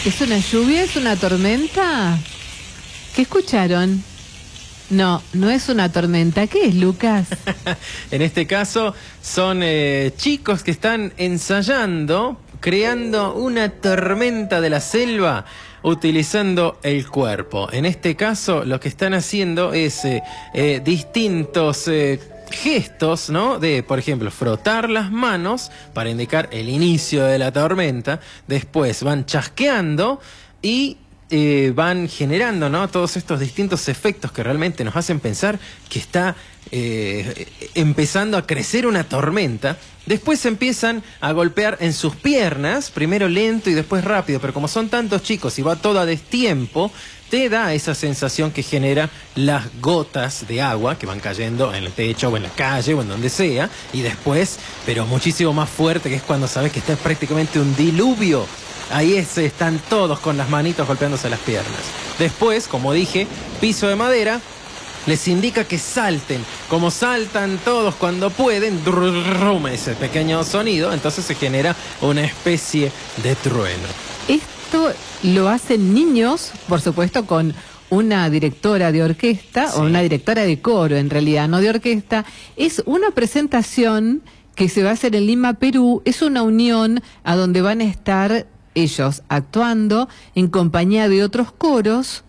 ¿Es una lluvia? ¿Es una tormenta? ¿Qué escucharon? No, no es una tormenta. ¿Qué es, Lucas? En este caso son chicos que están ensayando, creando una tormenta de la selva utilizando el cuerpo. En este caso lo que están haciendo es distintos gestos, ¿no? De, por ejemplo, frotar las manos para indicar el inicio de la tormenta. Después van chasqueando y van generando, ¿no? Todos estos distintos efectos que realmente nos hacen pensar que está empezando a crecer una tormenta. Después empiezan a golpear en sus piernas, primero lento y después rápido, pero como son tantos chicos y va todo a destiempo, te da esa sensación que genera las gotas de agua que van cayendo en el techo o en la calle o en donde sea, y después, pero muchísimo más fuerte, que es cuando sabes que está prácticamente un diluvio. Ahí están todos con las manitos golpeándose las piernas. Después, como dije, piso de madera, les indica que salten. Como saltan todos cuando pueden, ese pequeño sonido, entonces se genera una especie de trueno. Esto lo hacen niños, por supuesto, con una directora de orquesta, sí, o una directora de coro, en realidad, no de orquesta. Es una presentación que se va a hacer en Lima, Perú. Es una unión a donde van a estar ellos actuando en compañía de otros coros,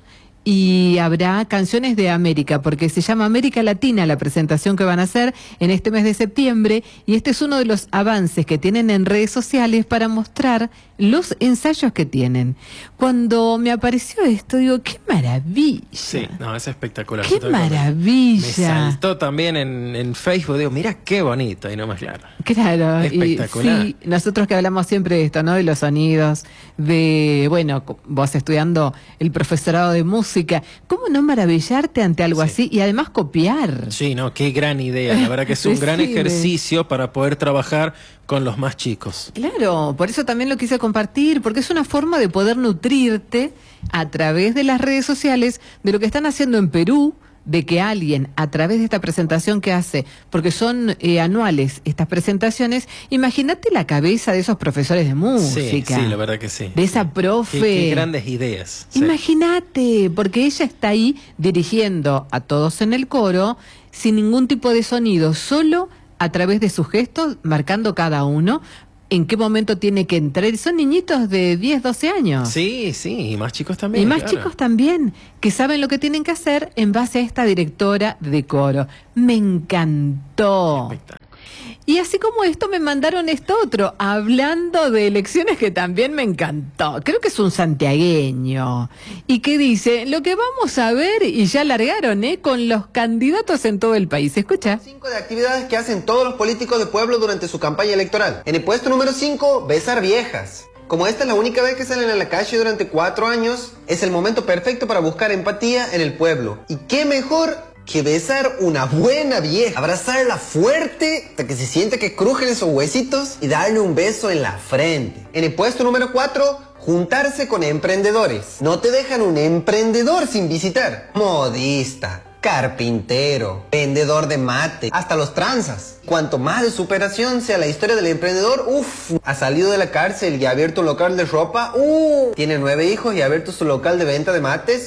y habrá canciones de América, porque se llama América Latina la presentación que van a hacer en este mes de septiembre, y este es uno de los avances que tienen en redes sociales para mostrar los ensayos que tienen. Cuando me apareció esto, digo, ¡qué maravilla! Sí, no, es espectacular. ¡Qué maravilla! Me saltó también en Facebook, digo, mira qué bonito, y no más claro. Claro, espectacular. Y sí, nosotros que hablamos siempre de esto, ¿no? De los sonidos, de, bueno, vos estudiando el profesorado de música, ¿cómo no maravillarte ante algo así y además copiar? Sí, no, qué gran idea, la verdad que es un gran ejercicio para poder trabajar con los más chicos. Claro, por eso también lo quise compartir, porque es una forma de poder nutrirte a través de las redes sociales de lo que están haciendo en Perú, de que alguien, a través de esta presentación que hace, porque son anuales estas presentaciones, imagínate la cabeza de esos profesores de música. Sí, la verdad que sí. De esa profe. Qué grandes ideas. Imagínate, porque ella está ahí dirigiendo a todos en el coro, sin ningún tipo de sonido, solo a través de sus gestos, marcando cada uno en qué momento tiene que entrar. Son niñitos de 10, 12 años. Sí, y más chicos también. Y más chicos también, que saben lo que tienen que hacer en base a esta directora de coro. Me encantó. Y así como esto, me mandaron esto otro, hablando de elecciones, que también me encantó. Creo que es un santiagueño. Y que dice, lo que vamos a ver, y ya largaron, con los candidatos en todo el país. Escucha. 5 de actividades que hacen todos los políticos de pueblo durante su campaña electoral. En el puesto número 5, besar viejas. Como esta es la única vez que salen a la calle durante 4 años, es el momento perfecto para buscar empatía en el pueblo. ¿Y qué mejor que besar una buena vieja? Abrazarla fuerte hasta que se siente que crujen esos huesitos y darle un beso en la frente. En el puesto número 4, juntarse con emprendedores. No te dejan un emprendedor sin visitar. Modista, carpintero, vendedor de mate, hasta los tranzas. Cuanto más de superación sea la historia del emprendedor, ha salido de la cárcel y ha abierto un local de ropa, tiene 9 hijos y ha abierto su local de venta de mates,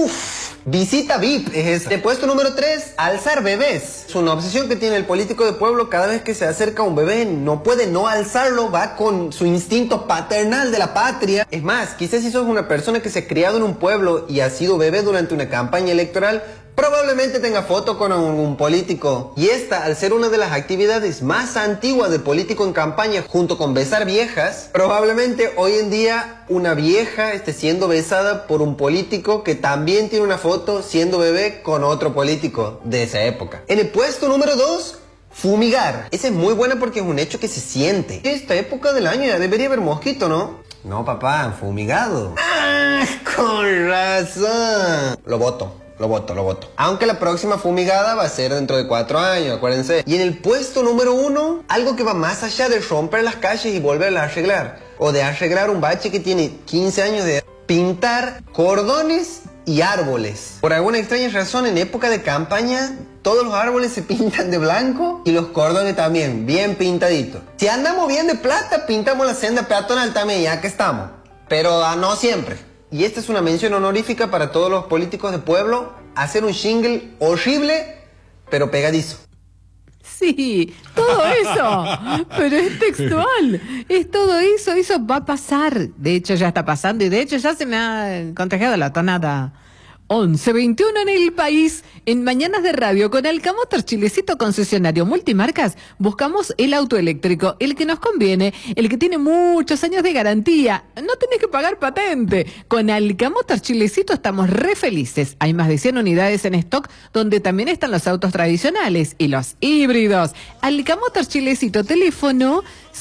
visita VIP es esa. De puesto número 3, alzar bebés. Es una obsesión que tiene el político de pueblo. Cada vez que se acerca a un bebé, no puede no alzarlo, va con su instinto paternal de la patria. Es más, quizás si sos una persona que se ha criado en un pueblo y ha sido bebé durante una campaña electoral, probablemente tenga foto con un político. Y esta, al ser una de las actividades más antiguas de político en campaña, junto con besar viejas, probablemente hoy en día una vieja esté siendo besada por un político que también tiene una foto siendo bebé con otro político de esa época. En el puesto número 2, fumigar. Esa es muy buena porque es un hecho que se siente. Esta época del año ya debería haber mosquito, ¿no? No, papá, fumigado. ¡Ah! Con razón. Lo voto. Aunque la próxima fumigada va a ser dentro de 4 años, acuérdense. Y en el puesto número 1, algo que va más allá de romper las calles y volverlas a arreglar. O de arreglar un bache que tiene 15 años de edad. Pintar cordones y árboles. Por alguna extraña razón, en época de campaña, todos los árboles se pintan de blanco y los cordones también, bien pintaditos. Si andamos bien de plata, pintamos la senda peatonal también, ya que estamos. pero no siempre. Y esta es una mención honorífica para todos los políticos de pueblo, hacer un jingle horrible, pero pegadizo. Sí, todo eso, pero es textual, es todo eso, eso va a pasar, de hecho ya está pasando y de hecho ya se me ha contagiado la tonada. 11:21 en el país, en Mañanas de Radio, con Alcamoster Chilecito concesionario multimarcas, buscamos el auto eléctrico, el que nos conviene, el que tiene muchos años de garantía, no tenés que pagar patente. Con Alcamoster Chilecito estamos re felices, hay más de 100 unidades en stock, donde también están los autos tradicionales y los híbridos. Alcamoster Chilecito, teléfono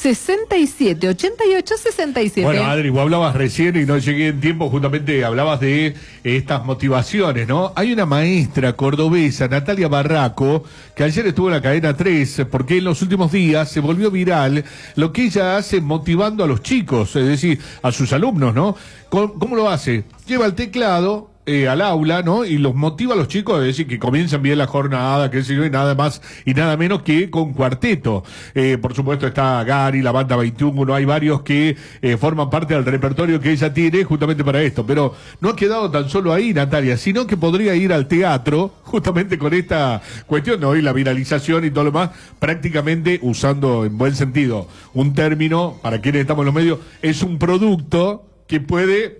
67 88 67. Bueno, Adri, vos hablabas recién y no llegué en tiempo, justamente hablabas de estas motivaciones, ¿no? Hay una maestra cordobesa, Natalia Barraco, que ayer estuvo en la cadena 3, porque en los últimos días se volvió viral lo que ella hace motivando a los chicos, es decir, a sus alumnos, ¿no? ¿Cómo lo hace? Lleva el teclado al aula, ¿no? Y los motiva a los chicos, es decir, que comiencen bien la jornada, que sé yo, y nada más y nada menos que con cuarteto. Por supuesto está Gary, la banda 21, hay varios que forman parte del repertorio que ella tiene justamente para esto, pero no ha quedado tan solo ahí, Natalia, sino que podría ir al teatro justamente con esta cuestión, ¿no? Y la viralización y todo lo demás, prácticamente usando en buen sentido un término, para quienes estamos en los medios, es un producto que puede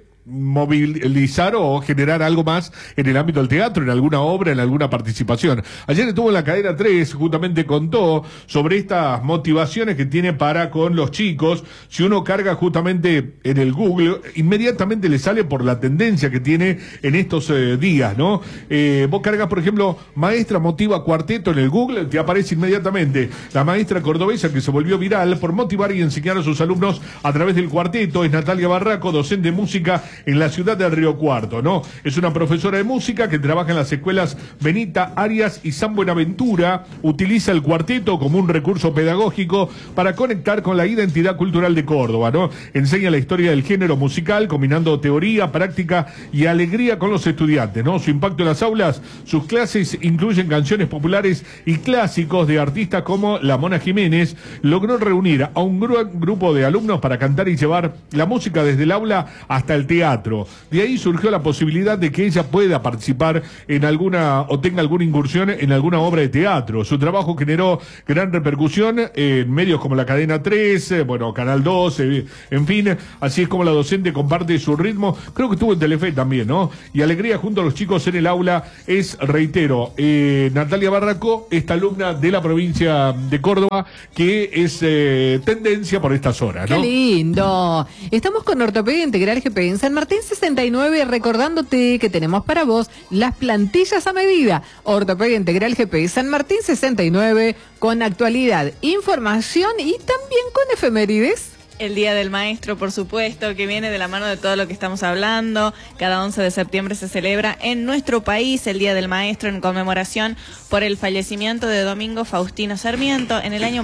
movilizar o generar algo más en el ámbito del teatro, en alguna obra, en alguna participación. Ayer estuvo en la cadena 3, justamente contó sobre estas motivaciones que tiene para con los chicos. Si uno carga justamente en el Google, inmediatamente le sale por la tendencia que tiene en estos días, ¿no? Vos cargas, por ejemplo, maestra motiva cuarteto en el Google, te aparece inmediatamente la maestra cordobesa que se volvió viral por motivar y enseñar a sus alumnos a través del cuarteto. Es Natalia Barraco, docente de música en la ciudad de Río Cuarto, ¿no? Es una profesora de música que trabaja en las escuelas Benita, Arias y San Buenaventura. Utiliza el cuarteto como un recurso pedagógico para conectar con la identidad cultural de Córdoba, ¿no? Enseña la historia del género musical, combinando teoría, práctica y alegría con los estudiantes, ¿no? Su impacto en las aulas, sus clases incluyen canciones populares y clásicos de artistas como La Mona Jiménez. Logró reunir a un grupo de alumnos para cantar y llevar la música desde el aula hasta el teatro. De ahí surgió la posibilidad de que ella pueda participar en alguna o tenga alguna incursión en alguna obra de teatro. Su trabajo generó gran repercusión en medios como la cadena 3, bueno, Canal 2, en fin, así es como la docente comparte su ritmo. Creo que estuvo en Telefe también, ¿no? Y alegría junto a los chicos en el aula es, reitero, Natalia Barraco, esta alumna de la provincia de Córdoba, que es tendencia por esta zona, ¿no? ¡Qué lindo! Estamos con Ortopedia Integral GP en San Martín 69, recordándote que tenemos para vos las plantillas a medida. Ortopedia Integral GP San Martín 69, con actualidad, información y también con efemérides. El Día del Maestro, por supuesto, que viene de la mano de todo lo que estamos hablando. Cada 11 de septiembre se celebra en nuestro país el Día del Maestro en conmemoración por el fallecimiento de Domingo Faustino Sarmiento en el año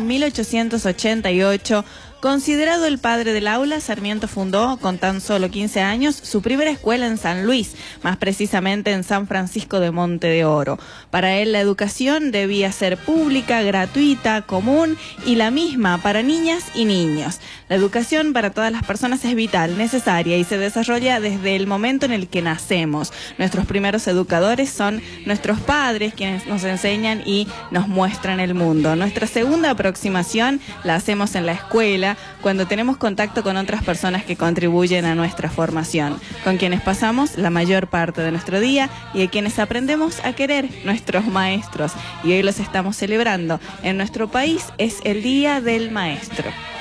1888. Considerado el padre del aula, Sarmiento fundó, con tan solo 15 años, su primera escuela en San Luis, más precisamente en San Francisco de Monte de Oro. Para él, la educación debía ser pública, gratuita, común y la misma para niñas y niños. La educación para todas las personas es vital, necesaria y se desarrolla desde el momento en el que nacemos. Nuestros primeros educadores son nuestros padres, quienes nos enseñan y nos muestran el mundo. Nuestra segunda aproximación la hacemos en la escuela, cuando tenemos contacto con otras personas que contribuyen a nuestra formación, con quienes pasamos la mayor parte de nuestro día y a quienes aprendemos a querer, nuestros maestros. Y hoy los estamos celebrando. En nuestro país es el Día del Maestro.